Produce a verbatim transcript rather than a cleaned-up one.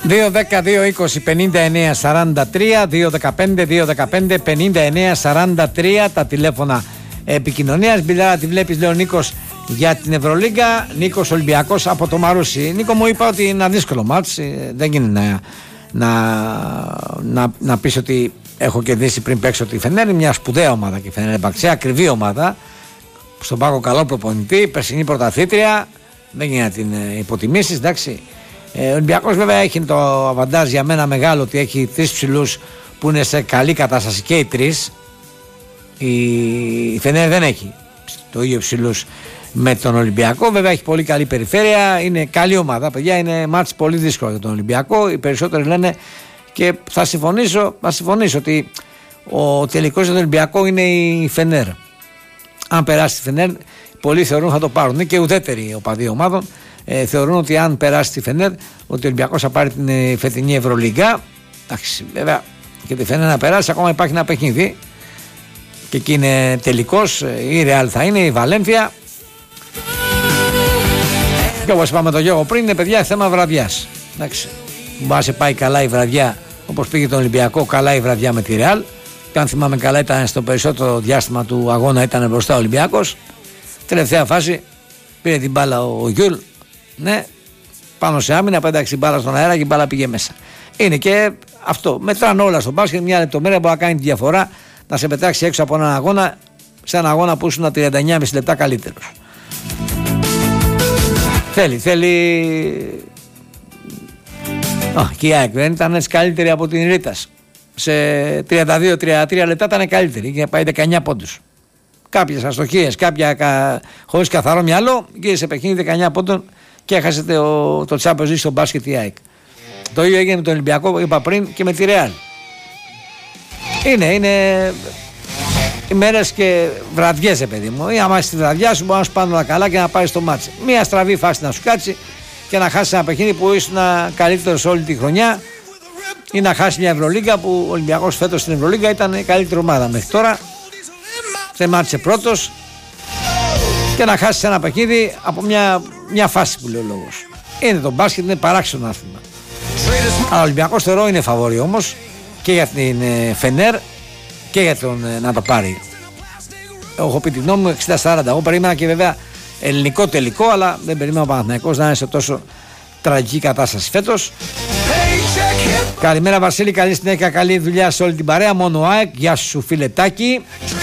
δύο δέκα δύο είκοσι πενήντα εννέα σαράντα τρία, δύο δεκαπέντε δύο δεκαπέντε πενήντα εννέα σαράντα τρία τα τηλέφωνα επικοινωνίας. Μπιλάρα τη βλέπεις, λέει ο Νίκος, για την Ευρωλίγκα. Νίκος Ολυμπιακός από το Μαρούσι. Νίκο, μου είπα ότι είναι ένα δύσκολο μάτς. Δεν γίνεται να, να, να, να πεις ότι έχω κερδίσει πριν παίξω τη Φενέρ. Είναι μια σπουδαία ομάδα και η Φενέρ Μπαξέ, ακριβή ομάδα. Στον πάγκο καλό προπονητή, περσινή πρωταθλήτρια. Δεν γίνεται να την υποτιμήσεις, εντάξει. Ε, ο Ολυμπιακός βέβαια έχει το αβαντάζ για μένα μεγάλο ότι έχει τρεις ψηλούς που είναι σε καλή κατάσταση και οι τρεις. Η Φενέρ δεν έχει το ίδιο ψηλούς με τον Ολυμπιακό. Βέβαια έχει πολύ καλή περιφέρεια. Είναι καλή ομάδα, παιδιά. Είναι μάτς πολύ δύσκολο για τον Ολυμπιακό. Οι περισσότεροι λένε και θα συμφωνήσω, θα συμφωνήσω ότι ο τελικός για τον Ολυμπιακό είναι η Φενέρ. Αν περάσει τη Φενέρ, πολλοί θεωρούν θα το πάρουν. Και ουδέτεροι οπαδοί ομάδων ε, θεωρούν ότι αν περάσει τη Φενέρ, ότι ο Ολυμπιακός θα πάρει την ε, φετινή Ευρωλίγκα. Εντάξει, βέβαια και τη Φενέρ να περάσει, ακόμα υπάρχει ένα παιχνίδι. Και εκεί είναι τελικός. Η Ρεάλ θα είναι, η Βαλένθια. Και όπως είπαμε το Γιώργο πριν, είναι παιδιά θέμα βραδιάς. Εντάξει, μπορεί να σε πάει καλά η βραδιά, όπως πήγε τον Ολυμπιακό, καλά η βραδιά με τη Ρεάλ. Και αν θυμάμαι καλά, ήταν στο περισσότερο διάστημα του αγώνα, ήταν μπροστά ο Ολυμπιακός. Τελευταία φάση πήρε την μπάλα ο, ο Γιούλ. Ναι, πάνω σε άμυνα, πέταξε την μπάλα στον αέρα και η μπάλα πήγε μέσα. Είναι και αυτό. Μετράνε όλα στο μπάσκετ. Μια λεπτομέρεια μπορεί να κάνει τη διαφορά, να σε πετάξει έξω από έναν αγώνα, σε έναν αγώνα που ήσουν τριάντα εννέα κόμμα πέντε λεπτά καλύτερος. Θέλει, θέλει. Oh, και η ΑΕΚ δεν ήταν έτσι καλύτερη από την Ρίτας. Σε τριάντα δύο τριάντα τρία λεπτά ήταν καλύτερη και πάει δεκαεννέα πόντους. Κάποιες αστοχίες, κάποια κα... χωρίς καθαρό μυαλό, γύρισε σε παιχνίδι δεκαεννέα πόντων και έχασε το, το Champions League στο μπάσκετ η ΑΕΚ. Το ίδιο έγινε με τον Ολυμπιακό, είπα πριν, και με τη Ρεάλ. Είναι, είναι ημέρες και βραδιές, παιδί μου. Ή άμα είσαι στη βραδιά σου, μπορεί να σου πάνε όλα καλά και να πάρεις το μάτσι. Μία στραβή φάση να σου κάτσει και να χάσει ένα παιχνίδι που ήσουν καλύτερος όλη τη χρονιά, ή να χάσει μια Ευρωλίγκα που ο Ολυμπιακός φέτος στην Ευρωλίγκα ήταν η καλύτερη ομάδα μέχρι τώρα. Δεν μάτσε πρώτος και να χάσει ένα παιχνίδι από μια, μια φάση που λέει ο λόγος. Είναι το μπάσκετ, είναι παράξενο άθλημα. Αλλά ο Ολυμπιακός θεωρώ είναι φαβόρι όμως και για την Φενέρ και για τον να το πάρει. Έχω πει την γνώμη μου εξήντα σαράντα. Εγώ περίμενα και βέβαια ελληνικό τελικό, αλλά δεν περίμενα ο Παναθηναϊκός να είναι σε τόσο τραγική κατάσταση φέτος. Καλημέρα Βασίλη, καλή συνέχεια, καλή δουλειά σε όλη την παρέα. Μόνο ΑΕΚ, γεια σου φιλετάκι.